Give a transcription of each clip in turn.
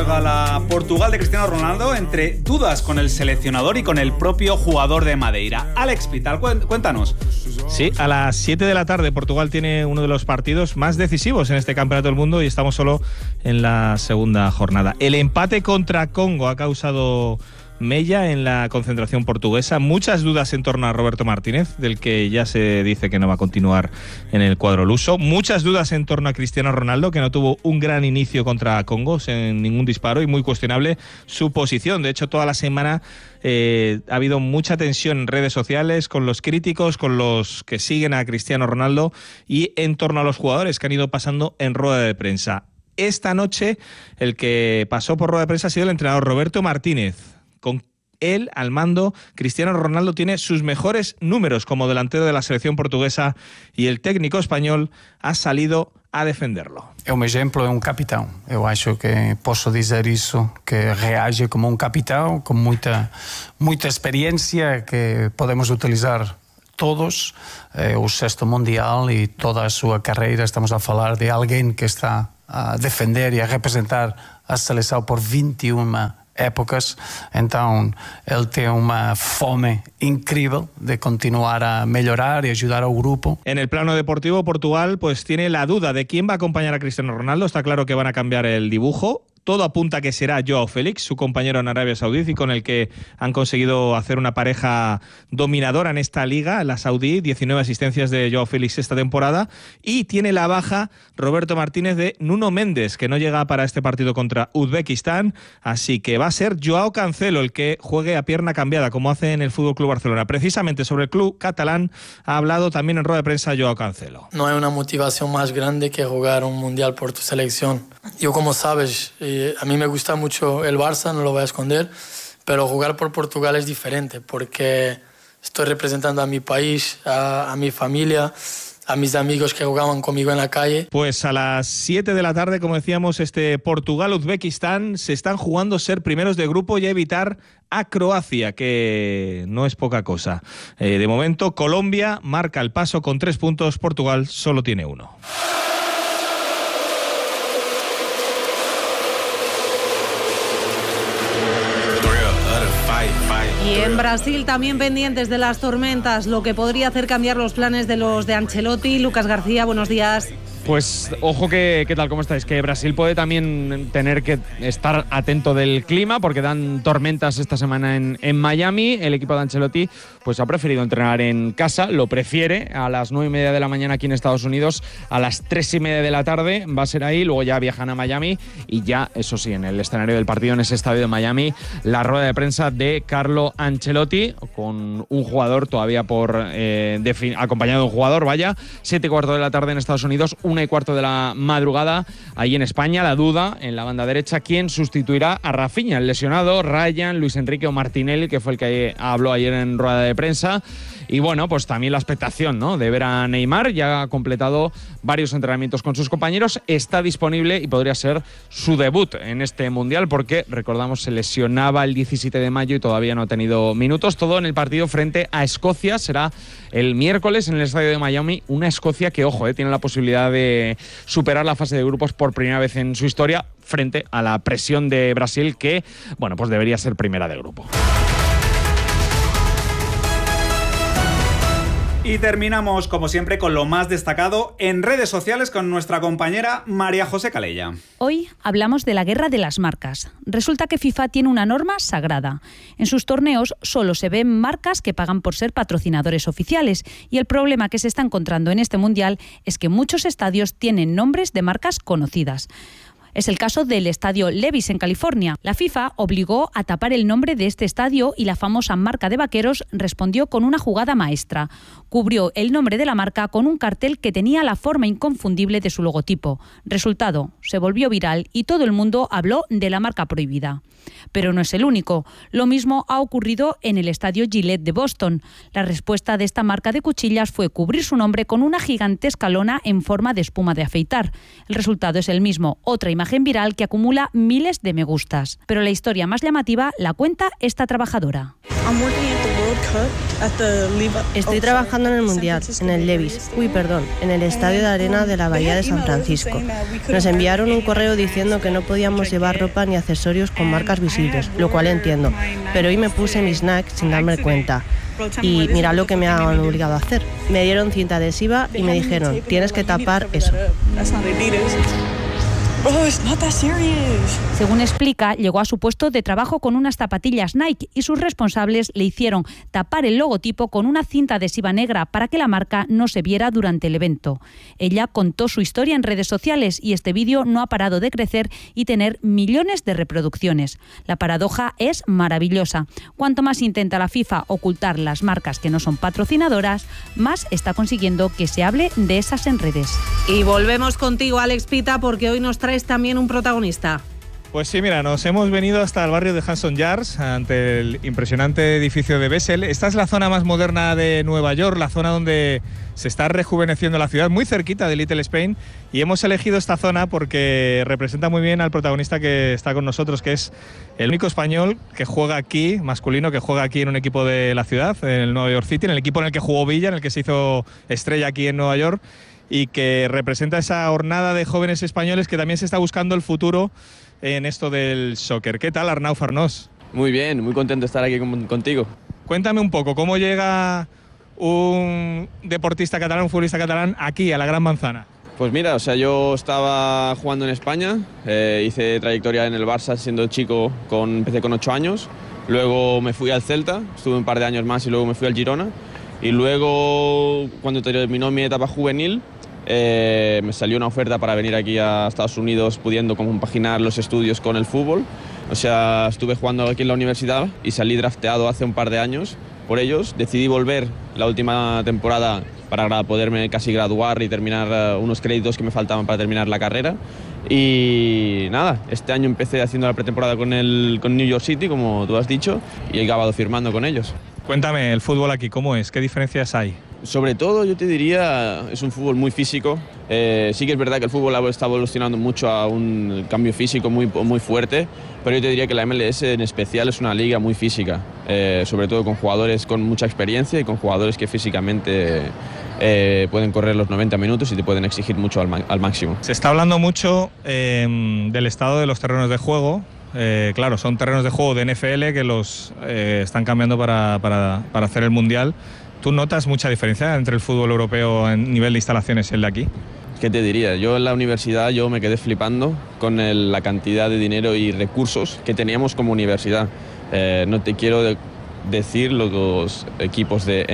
juega la Portugal de Cristiano Ronaldo entre dudas con el seleccionador y con el propio jugador de Madeira. Alex Pital, cuéntanos. Sí, a las 7 de la tarde Portugal tiene uno de los partidos más decisivos en este Campeonato del Mundo y estamos solo en la segunda jornada. El empate contra Congo ha causado mella en la concentración portuguesa. Muchas dudas en torno a Roberto Martínez, del que ya se dice que no va a continuar en el cuadro luso. Muchas dudas en torno a Cristiano Ronaldo, que no tuvo un gran inicio contra Congo sin ningún disparo, y muy cuestionable su posición. De hecho, toda la semana ha habido mucha tensión en redes sociales con los críticos, con los que siguen a Cristiano Ronaldo y en torno a los jugadores que han ido pasando en rueda de prensa. Esta noche el que pasó por rueda de prensa ha sido el entrenador Roberto Martínez. Con él al mando, Cristiano Ronaldo tiene sus mejores números como delantero de la selección portuguesa y el técnico español ha salido a defenderlo. É um exemplo, é um capitão. Eu acho que posso dizer isso, que reage como um capitão, com muita experiência que podemos utilizar todos. O sexto mundial e toda a sua carreira, estamos a falar de alguém que está a defender e a representar a seleção por 21 épocas, então ele tem uma fome incrível de continuar a melhorar y ayudar al grupo. En el plano deportivo, Portugal pues tiene la duda de quién va a acompañar a Cristiano Ronaldo. Está claro que van a cambiar el dibujo. Todo apunta a que será Joao Félix, su compañero en Arabia Saudí, y con el que han conseguido hacer una pareja dominadora en esta liga, la saudí. 19 asistencias de Joao Félix esta temporada. Y tiene la baja Roberto Martínez de Nuno Méndez, que no llega para este partido contra Uzbekistán. Así que va a ser Joao Cancelo el que juegue a pierna cambiada, como hace en el FC Barcelona. Precisamente sobre el club catalán ha hablado también en rueda de prensa Joao Cancelo. No hay una motivación más grande que jugar un mundial por tu selección. Yo, como sabes, a mí me gusta mucho el Barça, no lo voy a esconder, pero jugar por Portugal es diferente porque estoy representando a mi país, a mi familia, a mis amigos que jugaban conmigo en la calle. Pues a las 7 de la tarde, como decíamos, este Portugal-Uzbekistán se están jugando ser primeros de grupo y evitar a Croacia, que no es poca cosa. De momento, Colombia marca el paso con 3 puntos, Portugal solo tiene 1. Y en Brasil también pendientes de las tormentas, lo que podría hacer cambiar los planes de los de Ancelotti. Lucas García, buenos días. Pues ojo ¿qué tal? ¿Cómo estáis? Que Brasil puede también tener que estar atento del clima porque dan tormentas esta semana en Miami. El equipo de Ancelotti pues ha preferido entrenar en casa, lo prefiere a las 9:30 de la mañana aquí en Estados Unidos, a las 3:30 de la tarde va a ser ahí, luego ya viajan a Miami y ya, eso sí, en el escenario del partido, en ese estadio de Miami, la rueda de prensa de Carlo Ancelotti con un jugador todavía acompañado de un jugador, 7:15 de la tarde en Estados Unidos, 1:15 de la madrugada ahí en España. La duda en la banda derecha, ¿quién sustituirá a Rafinha? El lesionado, Ryan, Luis Enrique o Martinelli, que fue el que habló ayer en rueda de prensa. Y bueno, pues también la expectación, ¿no?, de ver a Neymar. Ya ha completado varios entrenamientos con sus compañeros, está disponible y podría ser su debut en este Mundial porque, recordamos, se lesionaba el 17 de mayo y todavía no ha tenido minutos. Todo en el partido frente a Escocia, será el miércoles en el estadio de Miami. Una Escocia que, ojo, tiene la posibilidad de superar la fase de grupos por primera vez en su historia frente a la presión de Brasil, que, bueno, pues debería ser primera de grupo. Y terminamos, como siempre, con lo más destacado en redes sociales con nuestra compañera María José Calella. Hoy hablamos de la guerra de las marcas. Resulta que FIFA tiene una norma sagrada. En sus torneos solo se ven marcas que pagan por ser patrocinadores oficiales y el problema que se está encontrando en este mundial es que muchos estadios tienen nombres de marcas conocidas. Es el caso del estadio Levi's en California. La FIFA obligó a tapar el nombre de este estadio y la famosa marca de vaqueros respondió con una jugada maestra. Cubrió el nombre de la marca con un cartel que tenía la forma inconfundible de su logotipo. Resultado, se volvió viral y todo el mundo habló de la marca prohibida. Pero no es el único. Lo mismo ha ocurrido en el estadio Gillette de Boston. La respuesta de esta marca de cuchillas fue cubrir su nombre con una gigantesca lona en forma de espuma de afeitar. El resultado es el mismo, otra imagen viral que acumula miles de me gustas. Pero la historia más llamativa la cuenta esta trabajadora. Estoy trabajando en el Mundial, en el Levi's, en el Estadio de Arena de la Bahía de San Francisco. Nos enviaron un correo diciendo que no podíamos llevar ropa ni accesorios con marcas visibles, lo cual entiendo. Pero hoy me puse mis snacks sin darme cuenta. Y mirad lo que me han obligado a hacer. Me dieron cinta adhesiva y me dijeron, tienes que tapar eso. Según explica, llegó a su puesto de trabajo con unas zapatillas Nike y sus responsables le hicieron tapar el logotipo con una cinta adhesiva negra para que la marca no se viera durante el evento. Ella contó su historia en redes sociales y este vídeo no ha parado de crecer y tener millones de reproducciones. La paradoja es maravillosa. Cuanto más intenta la FIFA ocultar las marcas que no son patrocinadoras, más está consiguiendo que se hable de esas en redes. Y volvemos contigo, Alex Pita, porque hoy nos traes también un protagonista. Pues sí, mira, nos hemos venido hasta el barrio de Hudson Yards, ante el impresionante edificio de Bessel. Esta es la zona más moderna de Nueva York, la zona donde se está rejuveneciendo la ciudad, muy cerquita de Little Spain, y hemos elegido esta zona porque representa muy bien al protagonista que está con nosotros, que es el único español que juega aquí, masculino, que juega aquí en un equipo de la ciudad, en el New York City, en el equipo en el que jugó Villa, en el que se hizo estrella aquí en Nueva York, y que representa esa hornada de jóvenes españoles que también se está buscando el futuro en esto del soccer. ¿Qué tal, Arnau Farnós? Muy bien, muy contento de estar aquí contigo. Cuéntame un poco, ¿cómo llega un deportista catalán, un futbolista catalán, aquí, a la Gran Manzana? Pues mira, yo estaba jugando en España, hice trayectoria en el Barça siendo chico, empecé con 8 años, luego me fui al Celta, estuve un par de años más y luego me fui al Girona, y luego, cuando terminó mi etapa juvenil, me salió una oferta para venir aquí a Estados Unidos pudiendo compaginar los estudios con el fútbol. Estuve jugando aquí en la universidad y salí drafteado hace un par de años por ellos. Decidí volver la última temporada para poderme casi graduar y terminar unos créditos que me faltaban para terminar la carrera. Y nada, este año empecé haciendo la pretemporada con New York City, como tú has dicho, y he acabado firmando con ellos. Cuéntame, el fútbol aquí, ¿cómo es? ¿Qué diferencias hay? Sobre todo, yo te diría, es un fútbol muy físico. Sí que es verdad que el fútbol está evolucionando mucho a un cambio físico muy, muy fuerte, pero yo te diría que la MLS en especial es una liga muy física, sobre todo con jugadores con mucha experiencia y con jugadores que físicamente pueden correr los 90 minutos y te pueden exigir mucho al máximo. Se está hablando mucho del estado de los terrenos de juego. Claro, son terrenos de juego de NFL que los están cambiando para hacer el Mundial. ¿Tú notas mucha diferencia entre el fútbol europeo en nivel de instalaciones y el de aquí? ¿Qué te diría? Yo en la universidad me quedé flipando con la cantidad de dinero y recursos que teníamos como universidad. No te quiero decir los equipos de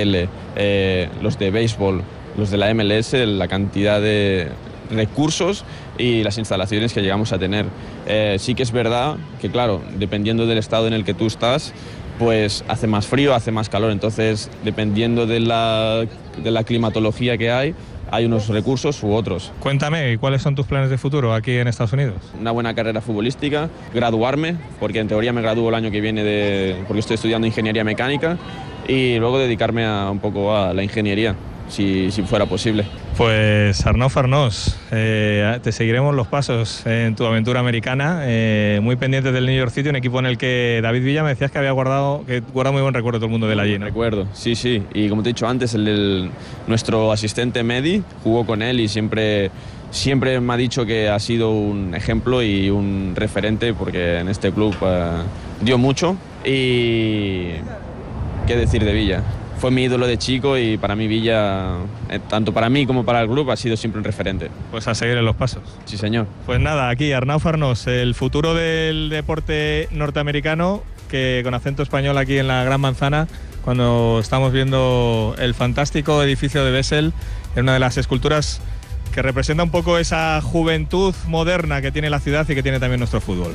NFL, los de béisbol, los de la MLS, la cantidad de recursos y las instalaciones que llegamos a tener. Sí que es verdad que, claro, dependiendo del estado en el que tú estás, pues hace más frío, hace más calor, entonces dependiendo de la climatología que hay unos recursos u otros. Cuéntame, ¿cuáles son tus planes de futuro aquí en Estados Unidos? Una buena carrera futbolística, graduarme, porque en teoría me gradúo el año que viene porque estoy estudiando ingeniería mecánica, y luego dedicarme un poco a la ingeniería, si fuera posible. Pues Arnau Farnós, te seguiremos los pasos en tu aventura americana, muy pendiente del New York City, un equipo en el que David Villa me decías que guarda muy buen recuerdo todo el mundo de allí, ¿no? Recuerdo, sí, y como te he dicho antes, nuestro asistente Medi jugó con él y siempre me ha dicho que ha sido un ejemplo y un referente, porque en este club dio mucho. Y qué decir de Villa. Fue mi ídolo de chico y para mí Villa, tanto para mí como para el club, ha sido siempre un referente. Pues a seguir en los pasos. Sí, señor. Pues nada, aquí Arnau Farnós, el futuro del deporte norteamericano, que con acento español aquí en la Gran Manzana, cuando estamos viendo el fantástico edificio de Bessel, en una de las esculturas que representa un poco esa juventud moderna que tiene la ciudad y que tiene también nuestro fútbol.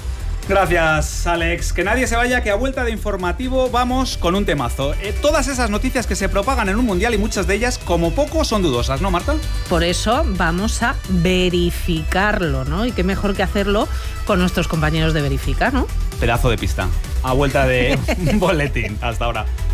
Gracias, Alex. Que nadie se vaya, que a vuelta de informativo vamos con un temazo. Todas esas noticias que se propagan en un mundial y muchas de ellas, como poco, son dudosas, ¿no, Marta? Por eso vamos a verificarlo, ¿no? Y qué mejor que hacerlo con nuestros compañeros de Verifica, ¿no? Pedazo de pista. A vuelta de boletín. Hasta ahora.